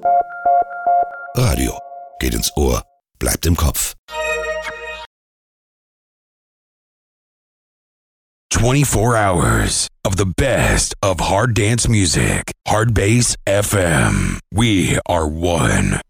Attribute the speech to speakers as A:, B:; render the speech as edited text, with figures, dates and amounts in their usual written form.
A: Radio geht ins Ohr, bleibt im Kopf.
B: 24 hours of the best of hard dance music. Hard Bass FM. We are one.